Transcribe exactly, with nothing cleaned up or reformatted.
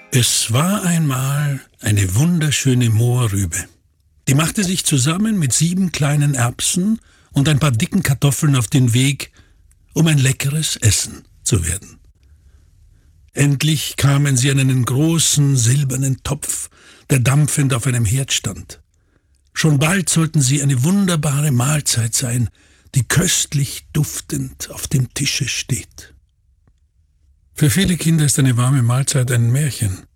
Es war einmal eine wunderschöne Mohrrübe. Die machte sich zusammen mit sieben kleinen Erbsen und ein paar dicken Kartoffeln auf den Weg, um ein leckeres Essen zu werden. Endlich kamen sie an einen großen silbernen Topf, der dampfend auf einem Herd stand. Schon bald sollten sie eine wunderbare Mahlzeit sein, die köstlich duftend auf dem Tische steht. Für viele Kinder ist eine warme Mahlzeit ein Märchen.